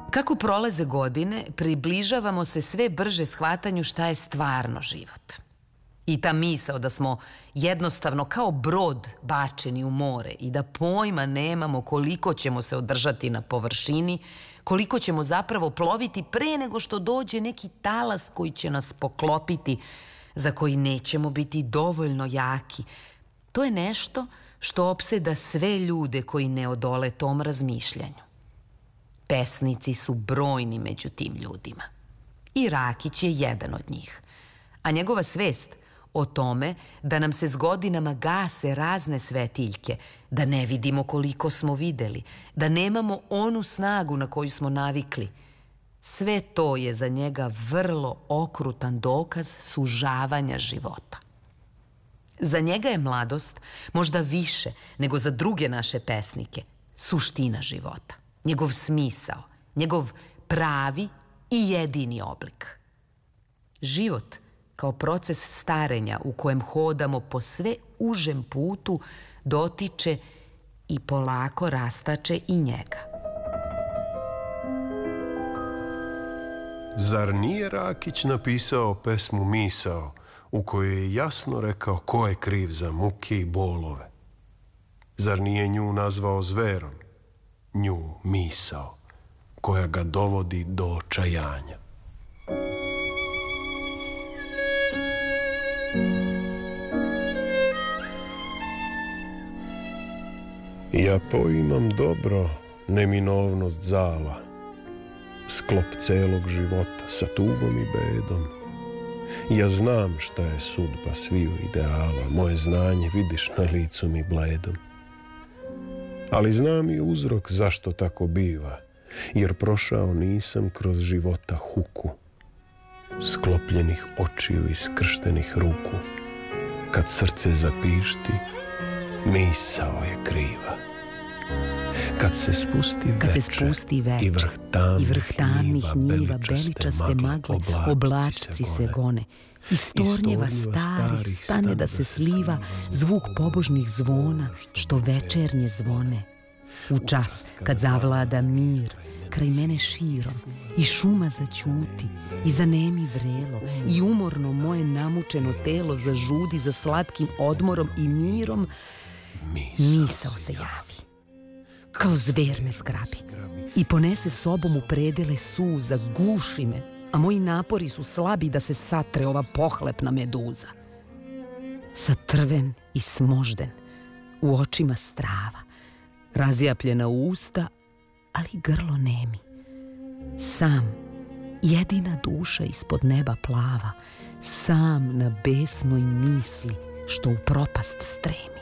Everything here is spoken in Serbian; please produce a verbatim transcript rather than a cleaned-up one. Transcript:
Kako prolaze godine, približavamo se sve brže shvatanju šta je stvarno život. I ta misao da smo jednostavno kao brod bačeni u more i da pojma nemamo koliko ćemo se održati na površini, koliko ćemo zapravo ploviti pre nego što dođe neki talas koji će nas poklopiti, za koji nećemo biti dovoljno jaki. To je nešto što opseda sve ljude koji ne odole tom razmišljanju. Pesnici su brojni među tim ljudima. I Rakić je jedan od njih. A njegova svest o tome da nam se s godinama gase razne svetiljke, da ne vidimo koliko smo videli, da nemamo onu snagu na koju smo navikli, sve to je za njega vrlo okrutan dokaz sužavanja života. Za njega je mladost možda više nego za druge naše pesnike suština života, njegov smisao, njegov pravi i jedini oblik. Život kao proces starenja u kojem hodamo po sve užem putu dotiče i polako rastače i njega. Zar nije Rakić napisao pesmu Misao u kojoj je jasno rekao ko je kriv za muke i bolove? Zar nije nju nazvao zverom? Nju misao koja ga dovodi do očajanja. Ja poimam dobro neminovnost zala, sklop celog života sa tugom i bedom. Ja znam šta je sudba sviju ideala, moje znanje vidiš na licu mi bledom. Ali znam i uzrok zašto tako biva, jer prošao nisam kroz života huku, sklopljenih očiju i skrštenih ruku. Kad srce zapišti, misao je kriva. Kad se spusti Kad veče, se spusti veče i vrh tamnih, i vrh tamnih njiva, njiva, beličaste magle, magle, oblačci se gone. Iz tornjeva starih stane da se sliva zvuk pobožnih zvona što večernje zvone. U čas kad zavlada mir kraj mene širom i šuma zaćuti i zanemi vrelo i umorno moje namučeno telo zažudi za slatkim odmorom i mirom, misao se javi. Kao zver me zgrabi i ponese sobom u predele suza, guši me, a moji napori su slabi da se satre ova pohlepna meduza. Satrven i smožden, u očima strava, razjapljena usta, ali grlo nemi. Sam, jedina duša ispod neba plava, sam na besnoj misli što u propast stremi.